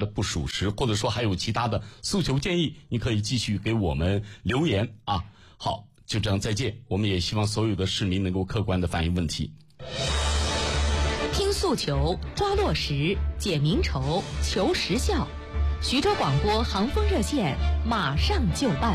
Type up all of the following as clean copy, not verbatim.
的不属实，或者说还有其他的诉求建议，你可以继续给我们留言啊。好，就这样，再见。我们也希望所有的市民能够客观的反映问题。 听诉求，抓落实，解民愁，求实效。徐州广播航风热线马上就办。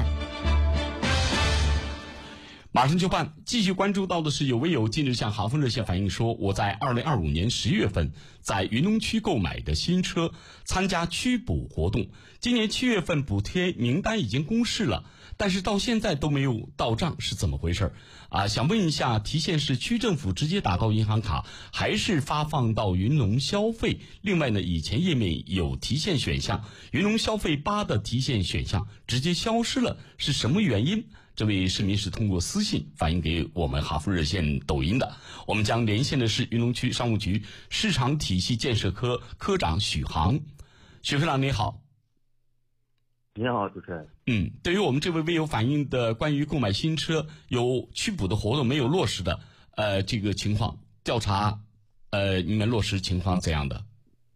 马上就办。继续关注到的是，有微友近日向航风热线反映说，我在2025年10月份在云龙区购买的新车，参加驱补活动。今年7月份补贴名单已经公示了，但是到现在都没有到账，是怎么回事啊？想问一下，提现是区政府直接打到银行卡，还是发放到云龙消费？另外呢，以前页面有提现选项，云龙消费8的提现选项直接消失了，是什么原因？这位市民是通过私信反映给我们航风热线抖音的。我们将连线的是云龙区商务局市场体系建设科科长许航。许科长你好。 你好，主持人。 对于我们这位微友反映的关于购买新车有驱补的活动没有落实的这个情况，调查你们落实情况怎样的？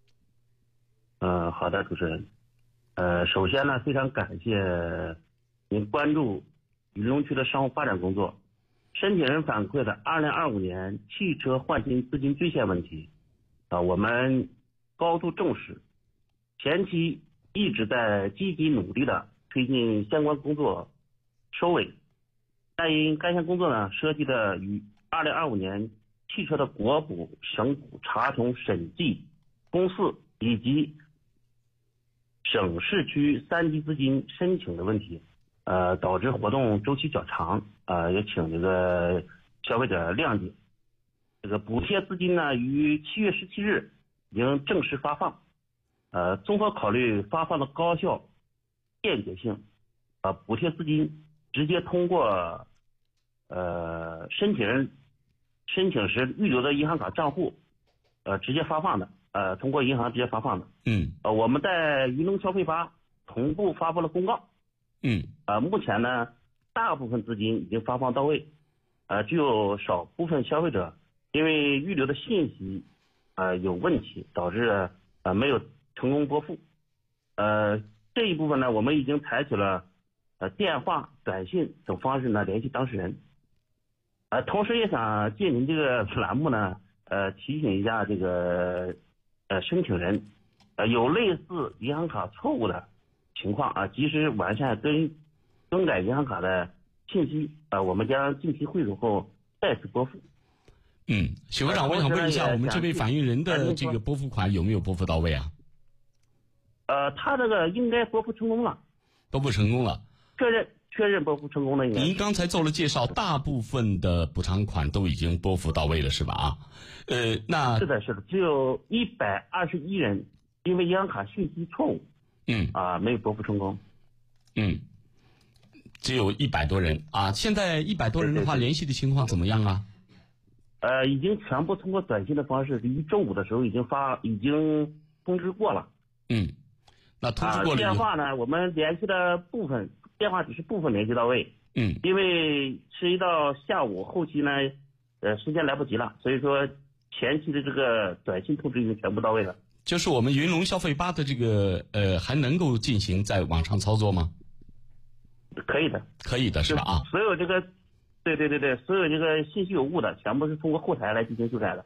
好的，主持人。首先呢，非常感谢您关注云龙区的商务发展工作。申请人反馈的2025年汽车换新资金兑现问题我们高度重视，前期一直在积极努力的推进相关工作收尾，但因该项工作呢涉及的与2025年汽车的国补、省补查重审计公示以及省市区3级资金申请的问题，导致活动周期较长，也请这个消费者谅解。这个补贴资金呢，于7月17日已经正式发放。综合考虑发放的高效、便捷性，补贴资金直接通过申请时预留的银行卡账户直接发放的，通过银行直接发放的。我们在云龙消费8同步发布了公告。目前呢，大部分资金已经发放到位，只有少部分消费者因为预留的信息有问题，导致没有成功拨付。这一部分呢，我们已经采取了电话、短信等方式呢联系当事人。同时也想借您这个栏目呢，提醒一下这个申请人，有类似银行卡错误的情况及时完善更改银行卡的信息，我们将近期汇总后再次拨付。 许科长，我想问一下，我们这位反映人的这个拨付款有没有拨付到位啊？ 他这个应该拨付成功了。 拨付成功了。 确认拨付成功了。 您刚才做了介绍，大部分的补偿款都已经拨付到位了，是吧？那是的，只有121人因为银行卡信息错误，没有拨付成功。 只有100多人啊。现在100多人的话，联系的情况怎么样啊？ 已经全部通过短信的方式，于周5的时候已经通知过了。 那通知过了。 电话呢，我们联系的部分电话只是部分联系到位。因为涉及到下午，后期呢，时间来不及了，所以说前期的这个短信通知已经全部到位了。 就是我们云龙消费8的这个还能够进行在网上操作吗？ 可以的， 是吧？ 所有这个，对，所有这个信息有误的，全部是通过后台来进行修改的。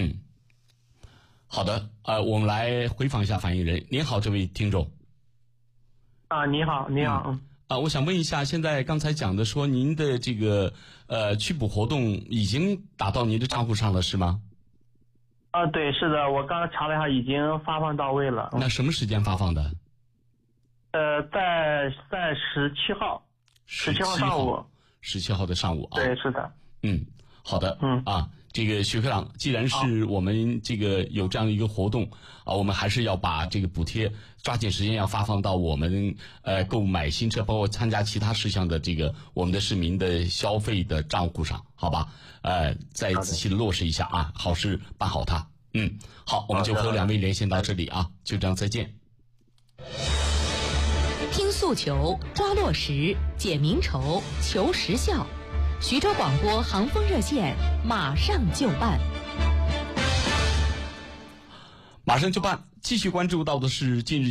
好的，我们来回访一下反映人。您好，这位听众。 你好。 我想问一下，现在刚才讲的说您的这个驱补活动已经打到您的账户上了，是吗？ 对，是的，我刚才查了一下，已经发放到位了。 那什么时间发放的？ 在17号上午。 17号的上午啊。 对，是的。 好的。这个许科长，既然是我们这个有这样一个活动我们还是要把这个补贴抓紧时间要发放到我们购买新车，包括参加其他事项的这个我们的市民的消费的账户上，好吧？再仔细的落实一下好事办好它。好，我们就和两位连线到这里就这样，再见。 听诉求，抓落实，解民愁，求实效。徐州广播航风热线马上就办。 马上就办。继续关注到的是近日